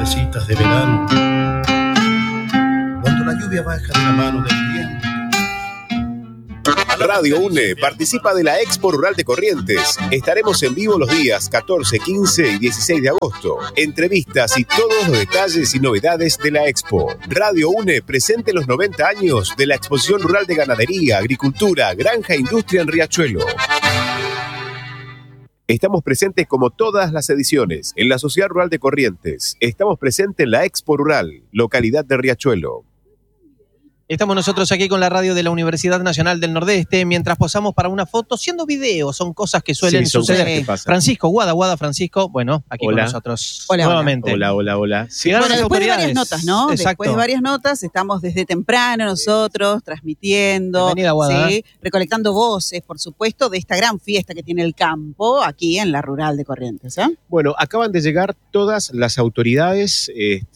tardecitas de verano, cuando la lluvia baja de la mano del viento. Radio UNE participa de la Expo Rural de Corrientes. Estaremos en vivo los días 14, 15 y 16 de agosto. Entrevistas y todos los detalles y novedades de la Expo. Radio UNE presente los 90 años de la Exposición Rural de Ganadería, Agricultura, Granja e Industria en Riachuelo. Estamos presentes como todas las ediciones en la Sociedad Rural de Corrientes. Estamos presentes en la Expo Rural, localidad de Riachuelo. Estamos nosotros aquí con la radio de la Universidad Nacional del Nordeste mientras posamos para una foto, siendo video, son cosas que suelen suceder. Francisco, Guada, Francisco, bueno, aquí con nosotros nuevamente. Hola. Sí, bueno, después de varias notas, ¿no? Exacto. Después de varias notas, estamos desde temprano nosotros transmitiendo, Bienvenida, Guada. ¿sí? Recolectando voces, por supuesto, de esta gran fiesta que tiene el campo aquí en la Rural de Corrientes. Bueno, acaban de llegar todas las autoridades.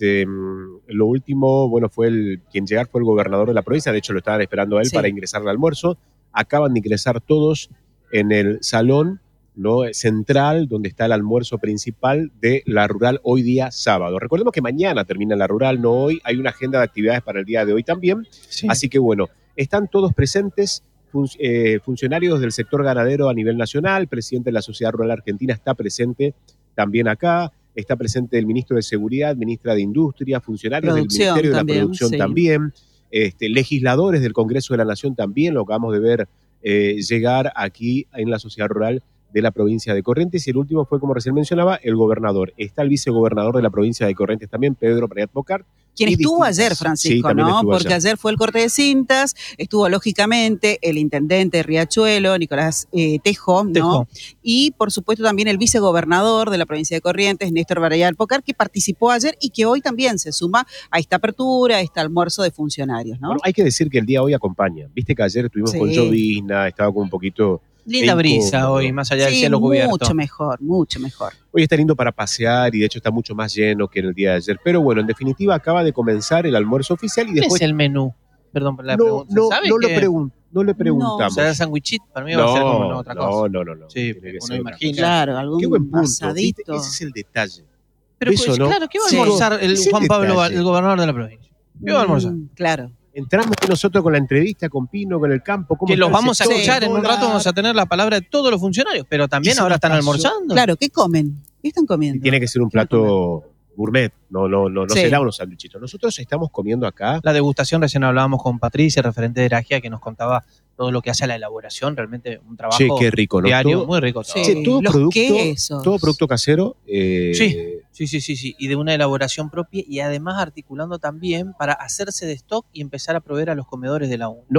Lo último, bueno, quien llegar fue el gobernador de la provincia, de hecho lo estaban esperando a él para ingresar al almuerzo. Acaban de ingresar todos en el salón, ¿no?, central, donde está el almuerzo principal de la Rural hoy día sábado. Recordemos que mañana termina la Rural, no hoy. Hay una agenda de actividades para el día de hoy también. Sí. Así que bueno, están todos presentes. Funcionarios del sector ganadero a nivel nacional, presidente de la Sociedad Rural Argentina está presente también acá. Está presente el ministro de Seguridad, ministra de Industria, funcionarios del Ministerio de la Producción también. Legisladores del Congreso de la Nación también, lo acabamos de ver llegar aquí en la Sociedad Rural de la provincia de Corrientes, y el último fue, como recién mencionaba, el gobernador. Está el vicegobernador de la provincia de Corrientes también, Pedro Payat Pocart. Quien estuvo ayer, Francisco, ¿no? Porque ayer fue el corte de cintas, estuvo lógicamente el intendente de Riachuelo, Nicolás Tejo, ¿no? Y por supuesto también el vicegobernador de la provincia de Corrientes, Néstor Payat Pocart, que participó ayer y que hoy también se suma a esta apertura, a este almuerzo de funcionarios, ¿no? Bueno, hay que decir que el día hoy acompaña. Viste que ayer estuvimos con llovizna, estaba con un poquito... Linda brisa hoy, más allá del cielo cubierto. Mucho mejor. Hoy está lindo para pasear y de hecho está mucho más lleno que en el día de ayer. Pero bueno, en definitiva acaba de comenzar el almuerzo oficial y después... ¿Qué es el menú? Perdón por la pregunta. No le preguntamos. ¿Será sandwichito? Para mí va a ser como otra cosa. No. Sí, uno imagina. Claro, algún Qué buen punto. asadito. Ese es el detalle. Pero pues, claro, ¿qué va a almorzar el Juan Pablo, el gobernador de la provincia? ¿Qué va a almorzar? Claro. Entramos nosotros con la entrevista con Pino, con el campo. Que los vamos a escuchar en un rato, vamos a tener la palabra de todos los funcionarios, pero también ahora están almorzando. Claro, ¿qué comen? ¿Qué están comiendo? Y tiene que ser un plato gourmet, no será unos sanduichitos. Nosotros estamos comiendo acá. La degustación, recién hablábamos con Patricia, referente de Eragia, que nos contaba todo lo que hace a la elaboración, realmente un trabajo qué rico, ¿no? diario, muy rico. Todo producto casero. Sí, y de una elaboración propia y además articulando también para hacerse de stock y empezar a proveer a los comedores de la UNE.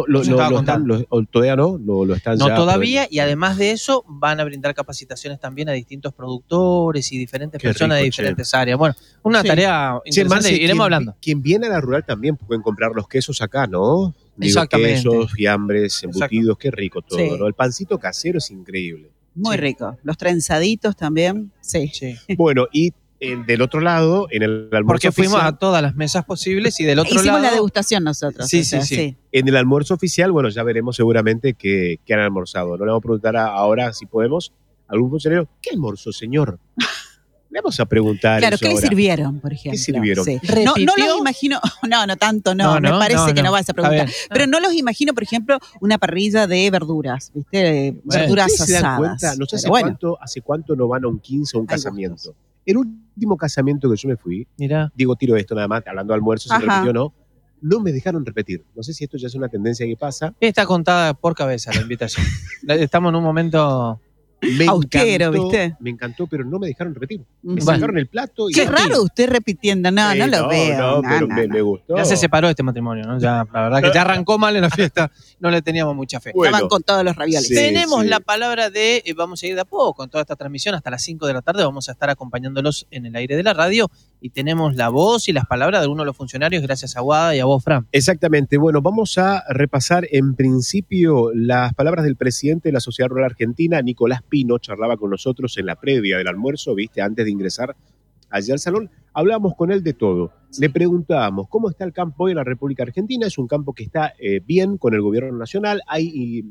Todavía lo están ya. No todavía, y además de eso van a brindar capacitaciones también a distintos productores y diferentes personas de diferentes áreas. Bueno, una tarea interesante, iremos hablando. Quien viene a la Rural también pueden comprar los quesos acá, ¿no? Exactamente. Quesos, fiambres, embutidos, qué rico todo, ¿no? El pancito casero es increíble. Muy rico. Los trenzaditos también, sí. Bueno, y del otro lado, en el almuerzo porque fuimos oficial, a todas las mesas posibles y del otro lado... Hicimos la degustación nosotros. Sí. En el almuerzo oficial, bueno, ya veremos seguramente qué han almorzado. No le vamos a preguntar ahora, si podemos, a algún funcionario, ¿qué almorzó, señor? Le vamos a preguntar. Claro, ¿qué le sirvieron, por ejemplo? ¿Qué sirvieron? Sí. No los imagino, no tanto, me parece que no vas a preguntar. Pero no los imagino, por ejemplo, una parrilla de verduras, ¿viste? Verduras ¿sí asadas. se dan cuenta? No sé hace cuánto no van a un 15 o un casamiento. El último casamiento que yo me fui, tiro esto nada más, hablando de almuerzo, se repitió, no me dejaron repetir. No sé si esto ya es una tendencia que pasa. Está contada por cabeza la invitación. Estamos en un momento... austero, ¿viste? Me encantó, pero no me dejaron repetir. Me sacaron el plato. Y qué raro usted repitiendo. No lo veo. Pero me gustó. Ya se separó este matrimonio, ¿no? Ya, la verdad que ya arrancó mal en la fiesta. No le teníamos mucha fe. Estaban con todos los ravioles. Tenemos la palabra de, vamos a ir de a poco en toda esta transmisión hasta las 5 de la tarde. Vamos a estar acompañándolos en el aire de la radio. Y tenemos la voz y las palabras de algunos de los funcionarios, gracias a Guada y a vos, Fran. Exactamente. Bueno, vamos a repasar en principio las palabras del presidente de la Sociedad Rural Argentina, Nicolás Pino. Charlaba con nosotros en la previa del almuerzo, ¿viste? Antes de ingresar allá al salón. Hablábamos con él de todo. Le preguntábamos cómo está el campo hoy en la República Argentina. Es un campo que está bien con el gobierno nacional. Hay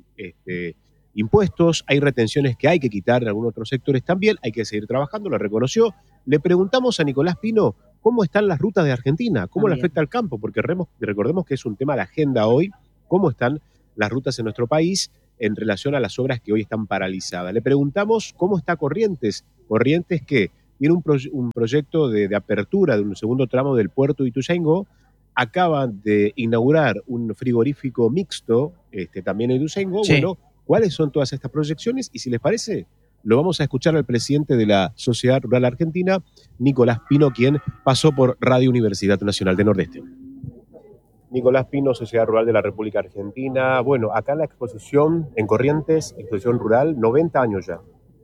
impuestos, hay retenciones que hay que quitar en algunos otros sectores también. Hay que seguir trabajando, lo reconoció. Le preguntamos a Nicolás Pino cómo están las rutas de Argentina, cómo le afecta al campo, porque recordemos que es un tema de agenda hoy, cómo están las rutas en nuestro país en relación a las obras que hoy están paralizadas. Le preguntamos cómo está Corrientes. Corrientes que tiene un proyecto de apertura de un segundo tramo del puerto de Ituzaingó. Acaban de inaugurar un frigorífico mixto también en Ituzaingó. Sí. Bueno, ¿cuáles son todas estas proyecciones? Y si les parece, lo vamos a escuchar al presidente de la Sociedad Rural Argentina, Nicolás Pino, quien pasó por Radio Universidad Nacional del Nordeste. Nicolás Pino, Sociedad Rural de la República Argentina. Bueno, acá la exposición en Corrientes, exposición rural, 90 años ya.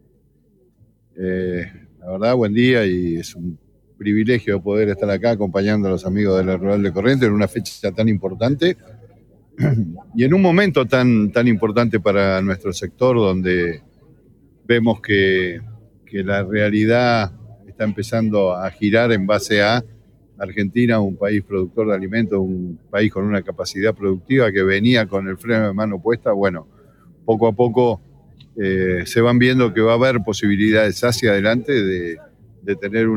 La verdad, buen día, y es un privilegio poder estar acá acompañando a los amigos de la Rural de Corrientes en una fecha tan importante y en un momento tan importante para nuestro sector, donde vemos que la realidad está empezando a girar en base a Argentina, un país productor de alimentos, un país con una capacidad productiva que venía con el freno de mano puesta. Bueno, poco a poco se van viendo que va a haber posibilidades hacia adelante de tener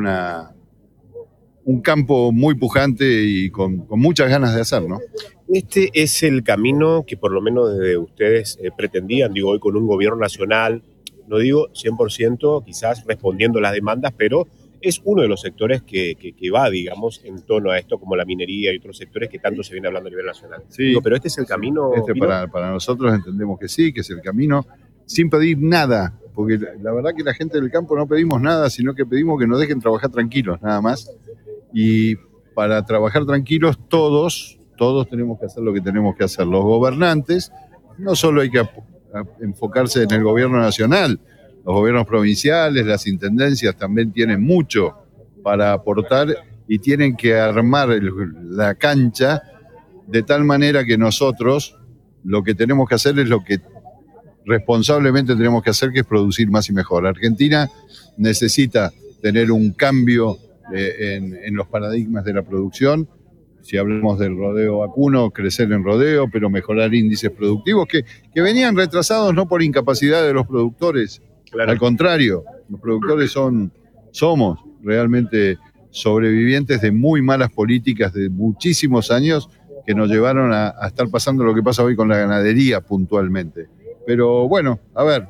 un campo muy pujante y con muchas ganas de hacer, ¿no? Este es el camino que por lo menos desde ustedes pretendían, digo, hoy con un gobierno nacional, no digo 100% quizás respondiendo a las demandas, pero es uno de los sectores que va, digamos, en torno a esto, como la minería y otros sectores que tanto se viene hablando a nivel nacional. Sí. Digo, pero este es el camino. Para nosotros entendemos que sí, que es el camino, sin pedir nada, porque la verdad que la gente del campo no pedimos nada, sino que pedimos que nos dejen trabajar tranquilos, nada más. Y para trabajar tranquilos todos tenemos que hacer lo que tenemos que hacer. Los gobernantes, no solo hay que enfocarse en el gobierno nacional, los gobiernos provinciales, las intendencias también tienen mucho para aportar y tienen que armar la cancha de tal manera que nosotros lo que tenemos que hacer es lo que responsablemente tenemos que hacer, que es producir más y mejor. Argentina necesita tener un cambio en los paradigmas de la producción. Si hablamos del rodeo vacuno, crecer en rodeo, pero mejorar índices productivos que venían retrasados no por incapacidad de los productores. Claro. Al contrario, los productores somos realmente sobrevivientes de muy malas políticas de muchísimos años que nos llevaron a estar pasando lo que pasa hoy con la ganadería puntualmente. Pero bueno, a ver,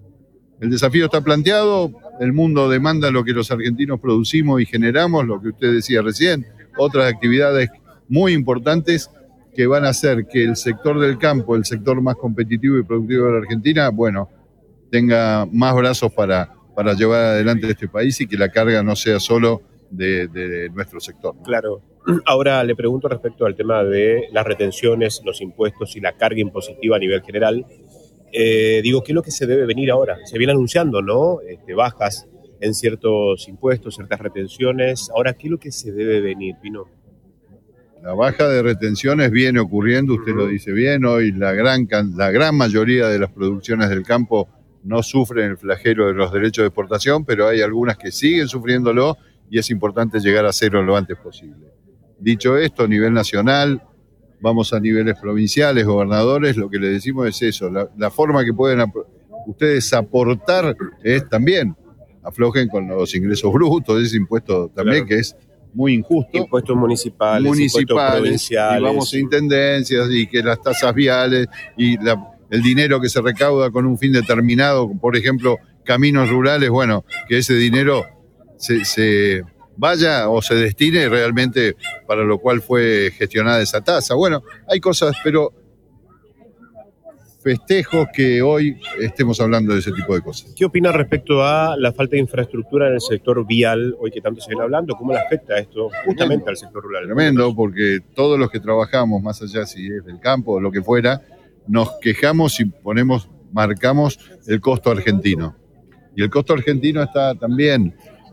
el desafío está planteado, el mundo demanda lo que los argentinos producimos y generamos, lo que usted decía recién, otras actividades muy importantes que van a hacer que el sector del campo, el sector más competitivo y productivo de la Argentina, bueno, tenga más brazos para llevar adelante este país y que la carga no sea solo de nuestro sector. Claro. Ahora le pregunto respecto al tema de las retenciones, los impuestos y la carga impositiva a nivel general. Digo, ¿qué es lo que se debe venir ahora? Se viene anunciando, ¿no? Bajas en ciertos impuestos, ciertas retenciones. Ahora, ¿qué es lo que se debe venir, Pino? La baja de retenciones viene ocurriendo, usted lo dice bien. Hoy la gran mayoría de las producciones del campo no sufren el flagelo de los derechos de exportación, pero hay algunas que siguen sufriéndolo y es importante llegar a cero lo antes posible. Dicho esto, a nivel nacional, vamos a niveles provinciales, gobernadores, lo que le decimos es eso, la forma que pueden ustedes aportar es también, aflojen con los ingresos brutos, ese impuesto también, claro, que es muy injusto. Impuestos municipales, impuestos provinciales. Y vamos a intendencias y que las tasas viales y el dinero que se recauda con un fin determinado, por ejemplo, caminos rurales, bueno, que ese dinero se vaya o se destine realmente para lo cual fue gestionada esa tasa. Bueno, hay cosas, pero festejos que hoy estemos hablando de ese tipo de cosas. ¿Qué opina respecto a la falta de infraestructura en el sector vial, hoy que tanto se viene hablando? ¿Cómo le afecta esto justamente al sector rural? Tremendo, porque todos los que trabajamos, más allá si es del campo o lo que fuera, nos quejamos y marcamos el costo argentino. Y el costo argentino está también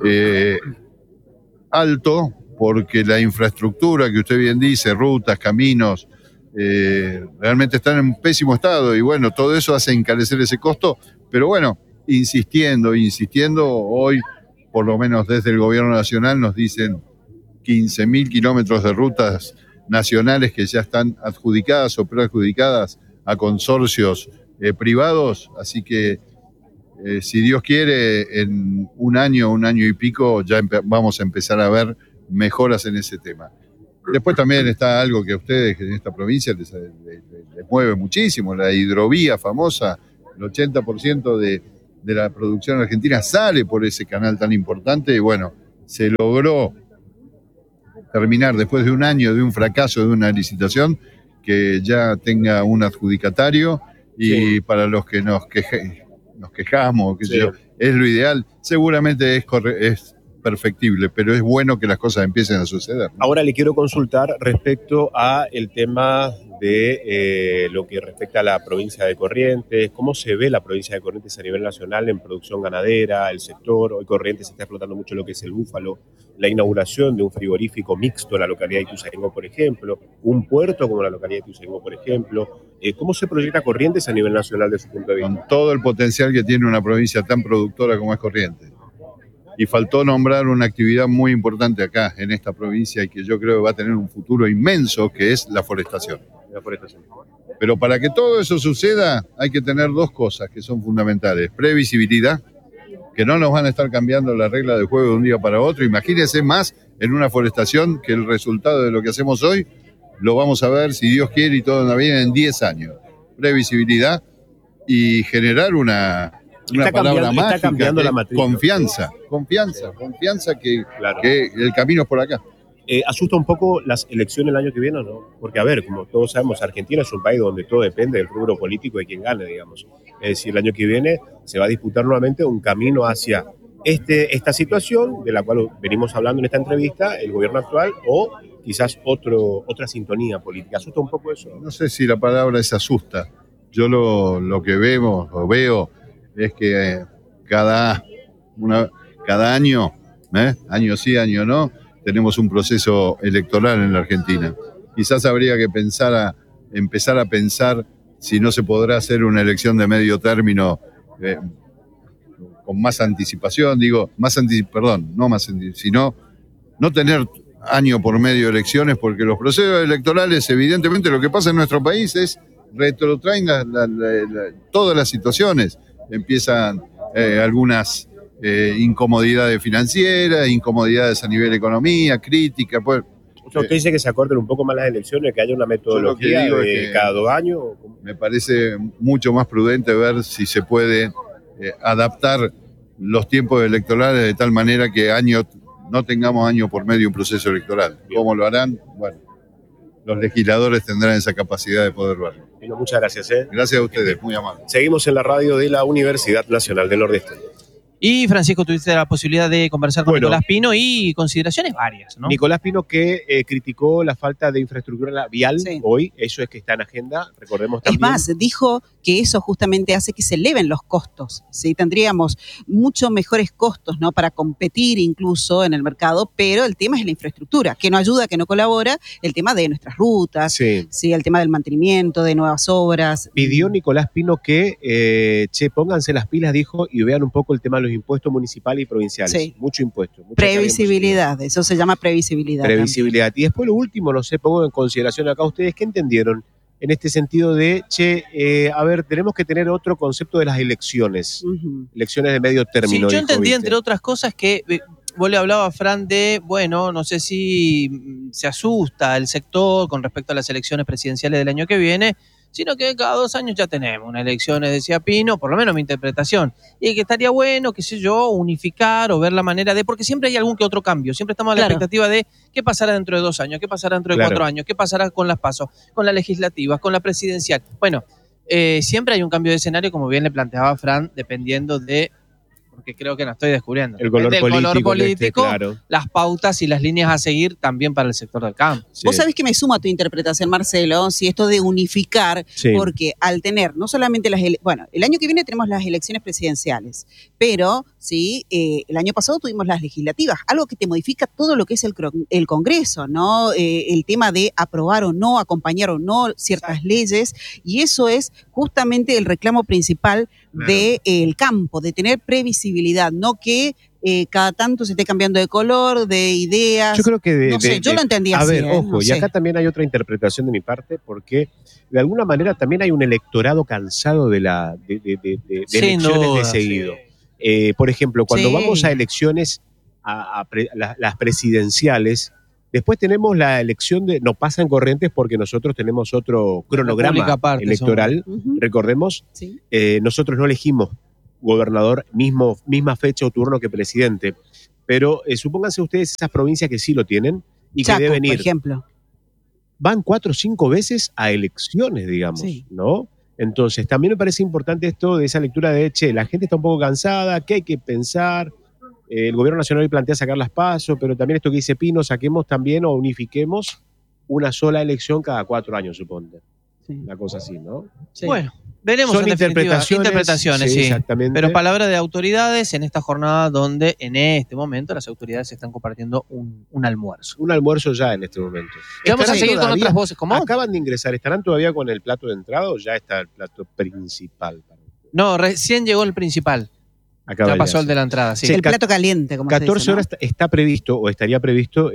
alto porque la infraestructura que usted bien dice, rutas, caminos, realmente están en pésimo estado y bueno, todo eso hace encarecer ese costo, pero bueno, insistiendo, hoy por lo menos desde el gobierno nacional nos dicen 15.000 kilómetros de rutas nacionales que ya están adjudicadas o preadjudicadas a consorcios privados, así que si Dios quiere, en un año y pico, ya vamos a empezar a ver mejoras en ese tema. Después también está algo que a ustedes en esta provincia les mueve muchísimo, la hidrovía famosa. El 80% de la producción argentina sale por ese canal tan importante y bueno, se logró terminar después de un año de un fracaso de una licitación que ya tenga un adjudicatario y para los que nos quejamos, es lo ideal, seguramente es perfectible, pero es bueno que las cosas empiecen a suceder, ¿no? Ahora le quiero consultar respecto a el tema de lo que respecta a la provincia de Corrientes. ¿Cómo se ve la provincia de Corrientes a nivel nacional en producción ganadera, el sector? Hoy Corrientes está explotando mucho lo que es el búfalo, la inauguración de un frigorífico mixto en la localidad de Ituzaingó, por ejemplo, un puerto como la localidad de Ituzaingó, por ejemplo. ¿Cómo se proyecta Corrientes a nivel nacional de su punto de vista? Con todo el potencial que tiene una provincia tan productora como es Corrientes. Y faltó nombrar una actividad muy importante acá, en esta provincia, y que yo creo que va a tener un futuro inmenso, que es la forestación. Pero para que todo eso suceda, hay que tener dos cosas que son fundamentales. Previsibilidad, que no nos van a estar cambiando la regla de juego de un día para otro. Imagínense más en una forestación que el resultado de lo que hacemos hoy lo vamos a ver, si Dios quiere y todo anda bien, en 10 años. Previsibilidad y generar una palabra mágica, confianza que el camino es por acá. ¿Asusta un poco las elecciones el año que viene o no? Porque, a ver, como todos sabemos, Argentina es un país donde todo depende del rubro político de quien gane, digamos. Es decir, el año que viene se va a disputar nuevamente un camino hacia esta situación de la cual venimos hablando en esta entrevista, el gobierno actual, o quizás otra sintonía política. ¿Asusta un poco eso? No sé si la palabra es asusta. Yo lo que veo es que cada año, año sí, año no, tenemos un proceso electoral en la Argentina. Quizás habría que empezar a pensar si no se podrá hacer una elección de medio término con más anticipación, sino no tener año por medio elecciones, porque los procesos electorales, evidentemente, lo que pasa en nuestro país es retrotraen todas las situaciones. Empiezan algunas incomodidades financieras, incomodidades a nivel de economía, crítica. Pues, ¿Usted dice que se acorten un poco más las elecciones, que haya una metodología de cada 2 años? Me parece mucho más prudente ver si se puede adaptar los tiempos electorales de tal manera que no tengamos año por medio un proceso electoral. ¿Cómo lo harán? Bueno, los legisladores tendrán esa capacidad de poder verlo. Bueno, muchas gracias. Gracias a ustedes, muy amables. Seguimos en la radio de la Universidad Nacional del Nordeste. Y Francisco, tuviste la posibilidad de conversar con Nicolás Pino y consideraciones varias, ¿no? Nicolás Pino que criticó la falta de infraestructura vial hoy, eso es que está en agenda, recordemos también. Es más, dijo que eso justamente hace que se eleven los costos, ¿sí? Tendríamos mucho mejores costos, ¿no? Para competir incluso en el mercado, pero el tema es la infraestructura, que no ayuda, que no colabora, el tema de nuestras rutas, ¿sí? El tema del mantenimiento, de nuevas obras. Pidió Nicolás Pino que, pónganse las pilas, dijo, y vean un poco el tema de los impuestos municipales y provinciales. Sí. Mucho impuesto. Previsibilidad, eso se llama previsibilidad. Previsibilidad. También. Y después lo último, no sé, pongo en consideración acá ustedes, ¿qué entendieron en este sentido de, tenemos que tener otro concepto de las elecciones, elecciones de medio término? Sí, yo entendí, entre otras cosas, que vos le hablabas, Fran, de, no sé si se asusta el sector con respecto a las elecciones presidenciales del año que viene, sino que cada 2 años ya tenemos unas elecciones, decía Pino, por lo menos mi interpretación, y que estaría bueno, qué sé yo, unificar o ver la manera de, porque siempre hay algún que otro cambio, siempre estamos a la expectativa de qué pasará dentro de 2 años, qué pasará dentro de 4 años, qué pasará con las PASO, con las legislativas, con la presidencial. Bueno, siempre hay un cambio de escenario, como bien le planteaba Fran, dependiendo de, porque creo que no estoy descubriendo, el color político, claro. Las pautas y las líneas a seguir también para el sector del campo. Sí. Vos sabés que me sumo a tu interpretación, Marcelo, si esto de unificar, porque al tener no solamente el año que viene tenemos las elecciones presidenciales, pero el año pasado tuvimos las legislativas, algo que te modifica todo lo que es el Congreso, ¿no? El tema de aprobar o no, acompañar o no ciertas leyes, y eso es justamente el reclamo principal del campo, de tener previsibilidad, no que cada tanto se esté cambiando de color, de ideas. Yo creo que yo lo entendí así. A ver, ojo, y acá también hay otra interpretación de mi parte, porque de alguna manera también hay un electorado cansado de elecciones de seguido. Por ejemplo, cuando vamos a elecciones, las presidenciales, después tenemos la elección no pasan Corrientes porque nosotros tenemos otro cronograma electoral. Recordemos, nosotros no elegimos gobernador misma fecha o turno que presidente, pero supónganse ustedes esas provincias que sí lo tienen y Chaco, que deben ir, por ejemplo, van 4 o 5 veces a elecciones, digamos, ¿no? Entonces también me parece importante esto de esa lectura de, la gente está un poco cansada, ¿qué hay que pensar? El gobierno nacional plantea sacar las PASO, pero también esto que dice Pino, saquemos también o unifiquemos una sola elección cada 4 años, suponte. Una cosa así, ¿no? Sí. Bueno, veremos. Son interpretaciones, sí. Exactamente. Pero palabra de autoridades en esta jornada donde en este momento las autoridades están compartiendo un almuerzo. Un almuerzo ya en este momento. Vamos a seguir con otras voces. ¿Cómo? Acaban de ingresar. ¿Estarán todavía con el plato de entrada o ya está el plato principal? No, recién llegó el principal. Ya pasó el de la entrada, sí. El plato caliente, como 14 se dice, ¿no? horas está previsto, o estaría previsto,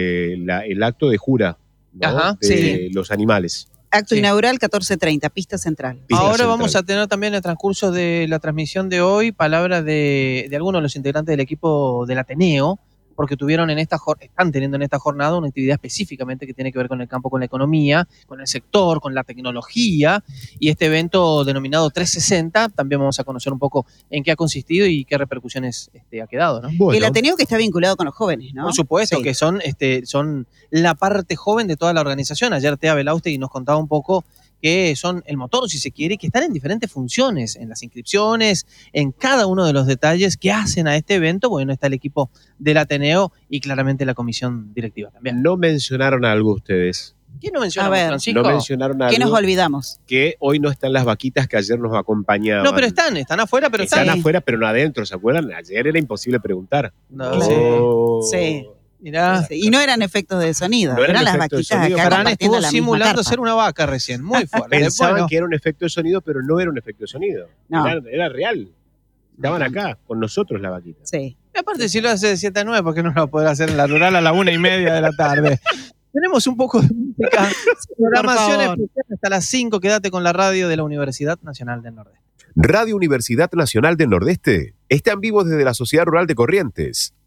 el acto de jura, ¿no? De los animales. Acto inaugural, 14:30, pista central. Ahora vamos a tener también en el transcurso de la transmisión de hoy palabras de algunos de los integrantes del equipo del Ateneo, porque están teniendo en esta jornada una actividad específicamente que tiene que ver con el campo, con la economía, con el sector, con la tecnología, y este evento denominado 360, también vamos a conocer un poco en qué ha consistido y qué repercusiones ha quedado, ¿no? Bueno. El Ateneo que está vinculado con los jóvenes, ¿no? Por supuesto, que son la parte joven de toda la organización. Ayer Tea Belaustegui nos contaba un poco que son el motor, si se quiere, que están en diferentes funciones, en las inscripciones, en cada uno de los detalles que hacen a este evento. Bueno, está el equipo del Ateneo y claramente la comisión directiva también. No mencionaron algo ustedes. ¿Qué no mencionamos, Francisco? No mencionaron algo. ¿Qué nos olvidamos? Que hoy no están las vaquitas que ayer nos acompañaban. No, pero están afuera, pero están afuera, pero no adentro, ¿se acuerdan? Ayer era imposible preguntar. Sí. Mirá. Y no eran efectos de sonido, no eran las vaquitas acá. Fran estuvo simulando ser una vaca recién, muy fuerte. Pensaban que era un efecto de sonido, pero no era un efecto de sonido. No. Era real. Estaban acá, con nosotros la vaquita. Sí. Y aparte, si lo hace de 7 a 9, ¿por qué no lo podrá hacer en la rural a la 1:30 de la tarde? Tenemos un poco de música. Programación especial hasta las 5. Quédate con la radio de la Universidad Nacional del Nordeste. Radio Universidad Nacional del Nordeste está en vivo desde la Sociedad Rural de Corrientes.